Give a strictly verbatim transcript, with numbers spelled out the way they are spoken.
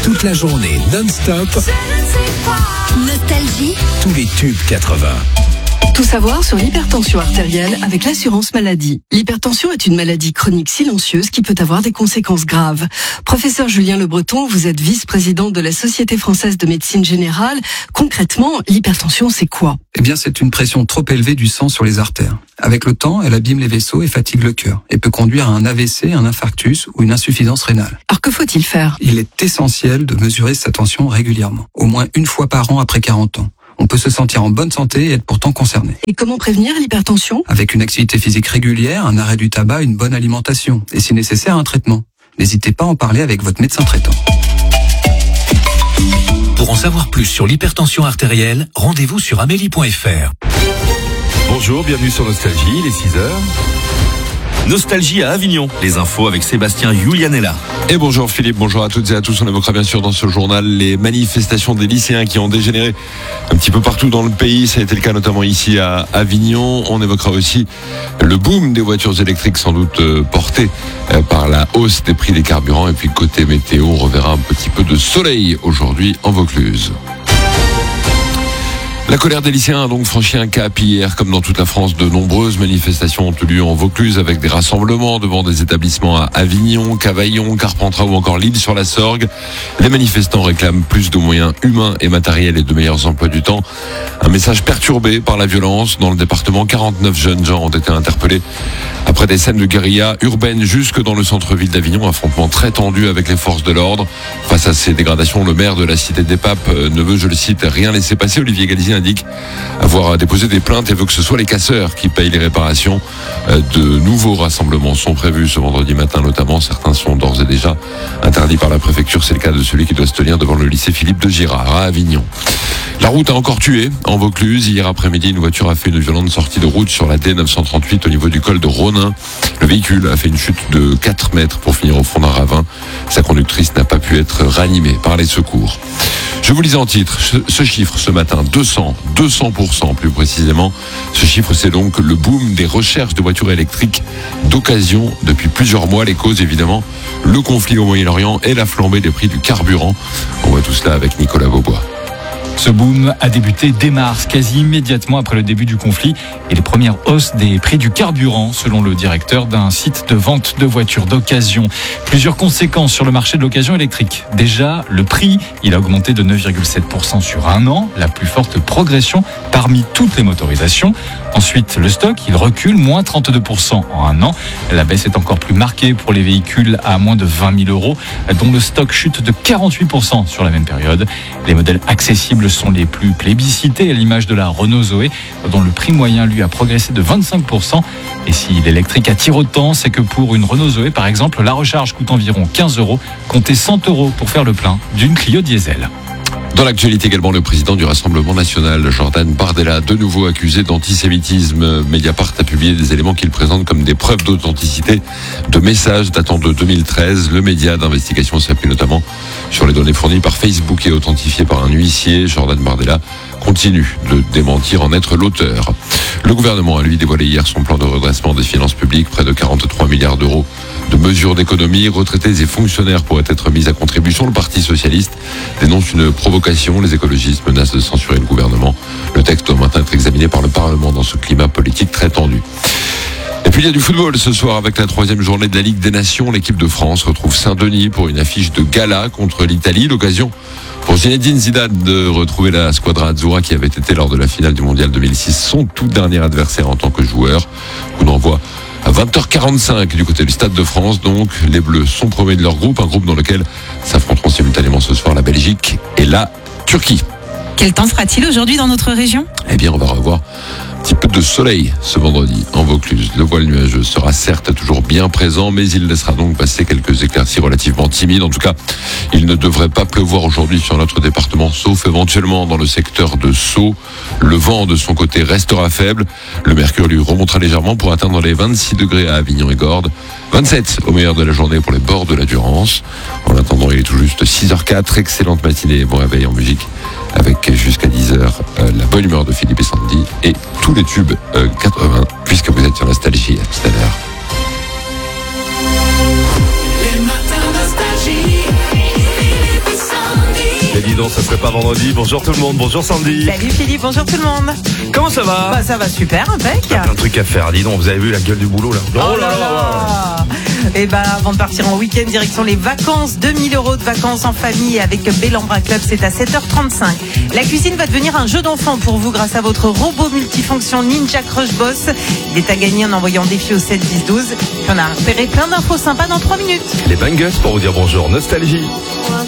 Toute la journée, non-stop. Nostalgie. Tous les tubes quatre-vingts. Tout savoir sur l'hypertension artérielle avec l'assurance maladie. L'hypertension est une maladie chronique silencieuse qui peut avoir des conséquences graves. Professeur Julien Le Breton, vous êtes vice-président de la Société française de médecine générale. Concrètement, l'hypertension, c'est quoi ? Eh bien, c'est une pression trop élevée du sang sur les artères. Avec le temps, elle abîme les vaisseaux et fatigue le cœur et peut conduire à un A V C, un infarctus ou une insuffisance rénale. Alors que faut-il faire ? Il est essentiel de mesurer sa tension régulièrement, au moins une fois par an après quarante ans. On peut se sentir en bonne santé et être pourtant concerné. Et comment prévenir l'hypertension ? Avec une activité physique régulière, un arrêt du tabac, une bonne alimentation et si nécessaire un traitement. N'hésitez pas à en parler avec votre médecin traitant. Pour en savoir plus sur l'hypertension artérielle, rendez-vous sur amélie point f r. Bonjour, bienvenue sur Nostalgie, il est six heures. Nostalgie à Avignon, les infos avec Sébastien Julianella. Et bonjour Philippe, bonjour à toutes et à tous. On évoquera bien sûr dans ce journal les manifestations des lycéens qui ont dégénéré un petit peu partout dans le pays. Ça a été le cas notamment ici à Avignon. On évoquera aussi le boom des voitures électriques, sans doute porté par la hausse des prix des carburants. Et puis côté météo, on reverra un petit peu de soleil aujourd'hui en Vaucluse. La colère des lycéens a donc franchi un cap hier. Comme dans toute la France, de nombreuses manifestations ont eu lieu en Vaucluse avec des rassemblements devant des établissements à Avignon, Cavaillon, Carpentras ou encore L'Isle-sur-la-Sorgue. Les manifestants réclament plus de moyens humains et matériels et de meilleurs emplois du temps. Un message perturbé par la violence. Dans le département, quarante-neuf jeunes gens ont été interpellés après des scènes de guérilla urbaine jusque dans le centre-ville d'Avignon. Affrontement très tendu avec les forces de l'ordre. Face à ces dégradations, le maire de la cité des Papes ne veut, je le cite, rien laisser passer. Olivier Galizien indique avoir déposé des plaintes et veut que ce soit les casseurs qui payent les réparations. De nouveaux rassemblements sont prévus ce vendredi matin notamment. Certains sont d'ores et déjà interdits par la préfecture. C'est le cas de celui qui doit se tenir devant le lycée Philippe de Girard à Avignon. La route a encore tué en Vaucluse. Hier après-midi, une voiture a fait une violente sortie de route sur la D neuf cent trente-huit au niveau du col de Ronin. Le véhicule a fait une chute de quatre mètres pour finir au fond d'un ravin. Sa conductrice n'a pas pu être ranimée par les secours. Je vous lisais en titre ce chiffre ce matin, deux cents, deux cents pour cent plus précisément. Ce chiffre, c'est donc le boom des recherches de voitures électriques d'occasion depuis plusieurs mois. Les causes, évidemment, le conflit au Moyen-Orient et la flambée des prix du carburant. On voit tout cela avec Nicolas Beaubois. Ce boom a débuté dès mars, quasi immédiatement après le début du conflit et les premières hausses des prix du carburant, selon le directeur d'un site de vente de voitures d'occasion. Plusieurs conséquences sur le marché de l'occasion électrique. Déjà, le prix, il a augmenté de neuf virgule sept pour cent sur un an, la plus forte progression parmi toutes les motorisations. Ensuite, le stock, il recule, moins trente-deux pour cent en un an. La baisse est encore plus marquée pour les véhicules à moins de vingt mille euros, dont le stock chute de quarante-huit pour cent sur la même période. Les modèles accessibles sont les plus plébiscités, à l'image de la Renault Zoé, dont le prix moyen, lui, a progressé de vingt-cinq pour cent. Et si l'électrique attire autant, c'est que pour une Renault Zoé, par exemple, la recharge coûte environ quinze euros, comptez cent euros pour faire le plein d'une Clio diesel. Dans l'actualité également, le président du Rassemblement national, Jordan Bardella, de nouveau accusé d'antisémitisme. Mediapart a publié des éléments qu'il présente comme des preuves d'authenticité de messages datant de deux mille treize. Le média d'investigation s'appuie notamment sur les données fournies par Facebook et authentifiées par un huissier. Jordan Bardella continue de démentir en être l'auteur. Le gouvernement a lui dévoilé hier son plan de redressement des finances publiques, près de quarante-trois milliards d'euros de mesures d'économie. Retraités et fonctionnaires pourraient être mis à contribution. Le Parti socialiste dénonce une provocation. Les écologistes menacent de censurer le gouvernement. Le texte doit maintenant être examiné par le Parlement dans ce climat politique très tendu. Et puis il y a du football ce soir avec la troisième journée de la Ligue des Nations. L'équipe de France retrouve Saint-Denis pour une affiche de gala contre l'Italie. L'occasion pour Zinedine Zidane de retrouver la squadra Azzurra qui avait été lors de la finale du Mondial deux mille six son tout dernier adversaire en tant que joueur. On envoie à vingt heures quarante-cinq du côté du Stade de France. Donc les Bleus sont premiers de leur groupe, un groupe dans lequel s'affronteront simultanément ce soir la Belgique et la Turquie. Quel temps fera-t-il aujourd'hui dans notre région ? Eh bien, on va revoir un petit peu de soleil ce vendredi en Vaucluse. Le voile nuageux sera certes toujours bien présent, mais il laissera donc passer quelques éclaircies relativement timides. En tout cas, il ne devrait pas pleuvoir aujourd'hui sur notre département, sauf éventuellement dans le secteur de Sceaux. Le vent, de son côté, restera faible. Le mercure, lui, remontera légèrement pour atteindre les vingt-six degrés à Avignon et Gordes. vingt-sept au meilleur de la journée pour les bords de la Durance. En attendant, il est tout juste six heures quatre. Excellente matinée et bon réveil en musique. Avec jusqu'à dix heures euh, la bonne humeur de Philippe et Sandy et tous les tubes euh, quatre-vingts, puisque vous êtes sur Nostalgie. À tout à l'heure. Les matins Nostalgie, Philippe et Sandy. dis donc, ça serait pas vendredi. Bonjour tout le monde, bonjour Sandy. Salut Philippe, bonjour tout le monde. Comment ça va? Bah ça va super, impec. Il y a plein de trucs à faire, dis donc, vous avez vu la gueule du boulot là? Oh là là. Et bah avant de partir en week-end, direction les vacances, deux mille euros de vacances en famille avec Bellambra Club, c'est à sept heures trente-cinq. La cuisine va devenir un jeu d'enfant pour vous grâce à votre robot multifonction Ninja Crush Boss. Il est à gagner en envoyant défi au sept dix douze. On a repéré plein d'infos sympas dans trois minutes. Les bangers pour vous dire bonjour, Nostalgie.